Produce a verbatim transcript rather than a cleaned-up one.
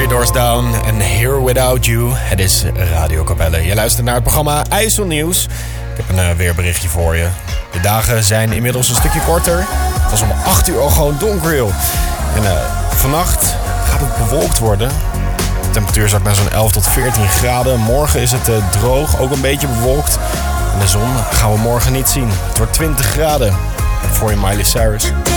Doors Down en Here Without You. Het is Radio Capelle. Je luistert naar het programma IJsselnieuws. Ik heb een uh, weerberichtje voor je. De dagen zijn inmiddels een stukje korter. Het was om acht uur al gewoon donker, joh. En uh, vannacht gaat het bewolkt worden. De temperatuur zakt naar zo'n elf tot veertien graden. Morgen is het uh, droog, ook een beetje bewolkt. En de zon gaan we morgen niet zien. Het wordt twintig graden. Voor je Miley Cyrus.